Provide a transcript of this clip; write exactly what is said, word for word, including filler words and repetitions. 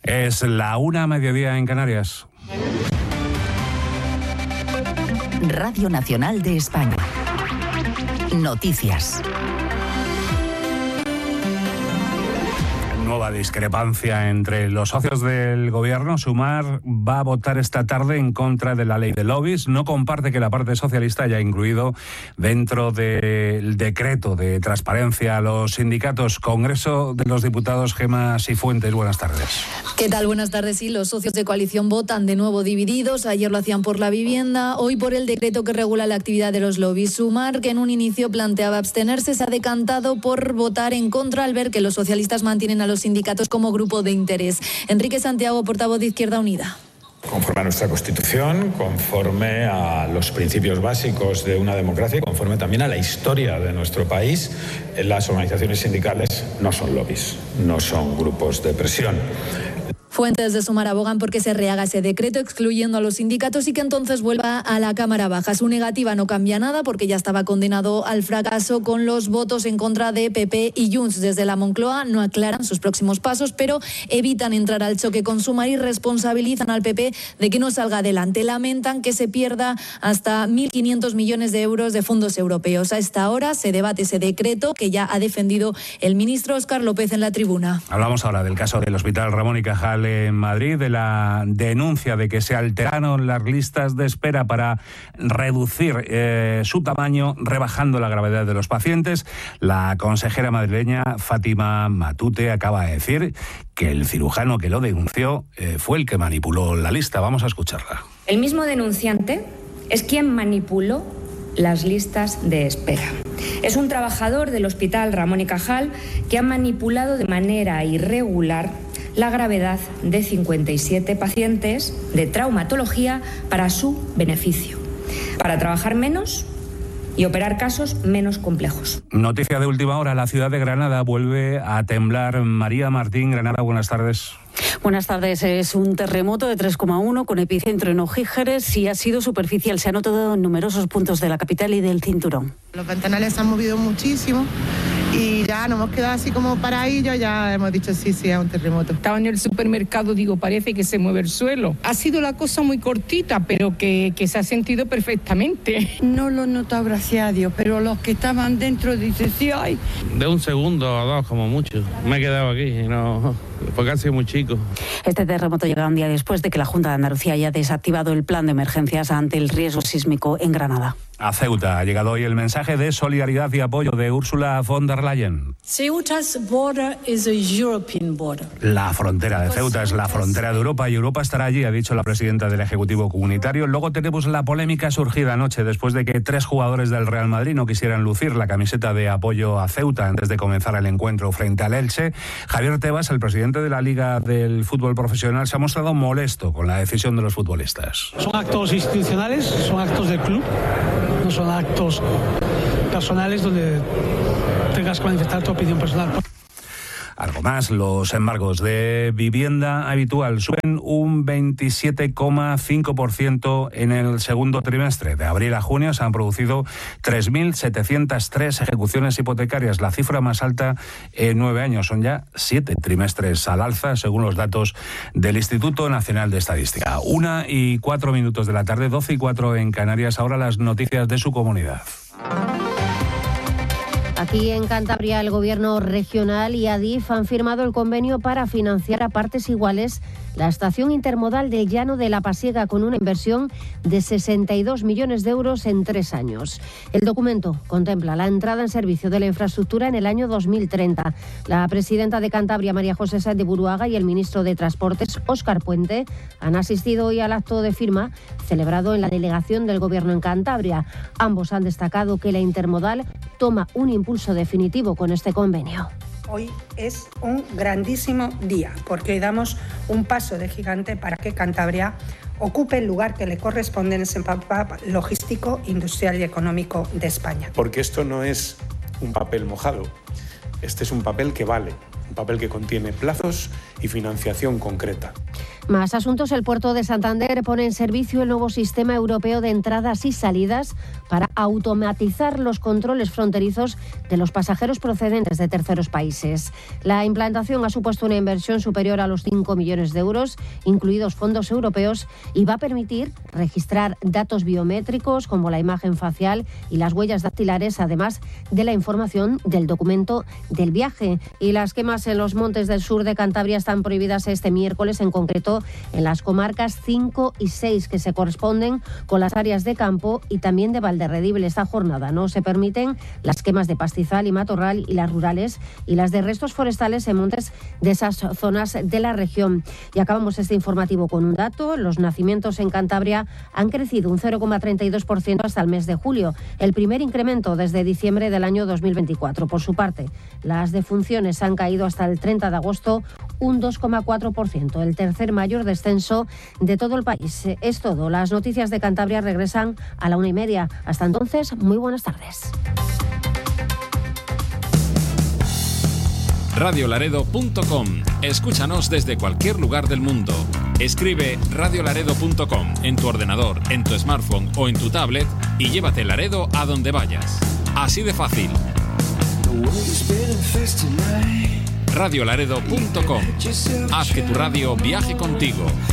Es la una a mediodía en Canarias. Radio Nacional de España. Noticias. Nueva discrepancia entre los socios del gobierno. Sumar va a votar esta tarde en contra de la ley de lobbies. No comparte que la parte socialista haya incluido dentro del decreto de transparencia a los sindicatos. Congreso de los Diputados, Gemma Sifuentes, buenas tardes. ¿Qué tal? Buenas tardes. Sí, los socios de coalición votan de nuevo divididos. Ayer lo hacían por la vivienda, hoy por el decreto que regula la actividad de los lobbies. Sumar, que en un inicio planteaba abstenerse, se ha decantado por votar en contra al ver que los socialistas mantienen a los sindicatos como grupo de interés. Enrique Santiago, portavoz de Izquierda Unida. Conforme a nuestra Constitución, conforme a los principios básicos de una democracia y conforme también a la historia de nuestro país, las organizaciones sindicales no son lobbies, no son grupos de presión. Fuentes de Sumar abogan porque se rehaga ese decreto excluyendo a los sindicatos y que entonces vuelva a la Cámara Baja. Su negativa no cambia nada porque ya estaba condenado al fracaso con los votos en contra de P P y Junts. Desde la Moncloa no aclaran sus próximos pasos, pero evitan entrar al choque con Sumar y responsabilizan al P P de que no salga adelante. Lamentan que se pierda hasta mil quinientos millones de euros de fondos europeos. A esta hora se debate ese decreto que ya ha defendido el ministro Óscar López en la tribuna. Hablamos ahora del caso del Hospital Ramón y Cajal en Madrid, de la denuncia de que se alteraron las listas de espera para reducir eh, su tamaño, rebajando la gravedad de los pacientes. La consejera madrileña Fátima Matute acaba de decir que el cirujano que lo denunció eh, fue el que manipuló la lista. Vamos a escucharla. El mismo denunciante es quien manipuló las listas de espera. Es un trabajador del Hospital Ramón y Cajal que ha manipulado de manera irregular la gravedad de cincuenta y siete pacientes de traumatología para su beneficio, para trabajar menos y operar casos menos complejos. Noticia de última hora, la ciudad de Granada vuelve a temblar. María Martín, Granada, buenas tardes. Buenas tardes. Es un terremoto de tres coma uno con epicentro en Ojígeres y ha sido superficial. Se ha notado en numerosos puntos de la capital y del cinturón. Los ventanales se han movido muchísimo y ya nos hemos quedado así como paradillos, ya hemos dicho sí, sí, es un terremoto. Estaba en el supermercado, digo, parece que se mueve el suelo. Ha sido la cosa muy cortita, pero que, que se ha sentido perfectamente. No lo he notado, gracias a Dios, pero los que estaban dentro dicen sí, ay. De un segundo o dos, como mucho. Me he quedado aquí, no, porque ha sido muy chico. Este terremoto llega un día después de que la Junta de Andalucía haya desactivado el plan de emergencias ante el riesgo sísmico en Granada. A Ceuta ha llegado hoy el mensaje de solidaridad y apoyo de Ursula von der Leyen. Ceuta's border is a European border. La frontera de Ceuta es la frontera de Europa y Europa estará allí, ha dicho la presidenta del Ejecutivo Comunitario. Luego tenemos la polémica surgida anoche después de que tres jugadores del Real Madrid no quisieran lucir la camiseta de apoyo a Ceuta antes de comenzar el encuentro frente al Elche. Javier Tebas, el presidente de la Liga del Fútbol Profesional, se ha mostrado molesto con la decisión de los futbolistas. Son actos institucionales, son actos del club. No son actos personales donde tengas que manifestar tu opinión personal. Algo más, los embargos de vivienda habitual suben un veintisiete coma cinco por ciento en el segundo trimestre. De abril a junio se han producido tres mil setecientas tres ejecuciones hipotecarias, la cifra más alta en nueve años. Son ya siete trimestres al alza, según los datos del Instituto Nacional de Estadística. Una y cuatro minutos de la tarde, doce y cuatro en Canarias. Ahora las noticias de su comunidad. Aquí en Cantabria, el Gobierno regional y Adif han firmado el convenio para financiar a partes iguales la estación intermodal del Llano de la Pasiega con una inversión de sesenta y dos millones de euros en tres años. El documento contempla la entrada en servicio de la infraestructura en el año dos mil treinta. La presidenta de Cantabria, María José Sáenz de Buruaga, y el ministro de Transportes, Óscar Puente, han asistido hoy al acto de firma celebrado en la delegación del Gobierno en Cantabria. Ambos han destacado que la intermodal toma un impulso definitivo con este convenio. Hoy es un grandísimo día, porque hoy damos un paso de gigante para que Cantabria ocupe el lugar que le corresponde en ese mapa logístico, industrial y económico de España. Porque esto no es un papel mojado, este es un papel que vale, un papel que contiene plazos y financiación concreta. Más asuntos. El puerto de Santander pone en servicio el nuevo sistema europeo de entradas y salidas para automatizar los controles fronterizos de los pasajeros procedentes de terceros países. La implantación ha supuesto una inversión superior a los cinco millones de euros, incluidos fondos europeos, y va a permitir registrar datos biométricos como la imagen facial y las huellas dactilares, además de la información del documento del viaje. Y las quemas en los montes del sur de Cantabria están prohibidas este miércoles, en concreto en las comarcas cinco y seis, que se corresponden con las áreas de campo y también de Valderredible. Esta jornada no se permiten las quemas de pastizal y matorral y las rurales y las de restos forestales en montes de esas zonas de la región. Y acabamos este informativo con un dato. Los nacimientos en Cantabria han crecido un cero coma treinta y dos por ciento hasta el mes de julio, el primer incremento desde diciembre del año dos mil veinticuatro. Por su parte, las defunciones han caído hasta el treinta de agosto un dos coma cuatro por ciento, el tercer mayor descenso de todo el país. Es todo. Las noticias de Cantabria regresan a la una y media. Hasta entonces, muy buenas tardes. radio laredo punto com. Escúchanos desde cualquier lugar del mundo. Escribe radio laredo punto com en tu ordenador, en tu smartphone o en tu tablet y llévate Laredo a donde vayas. Así de fácil. radio laredo punto com. Haz que tu radio viaje contigo.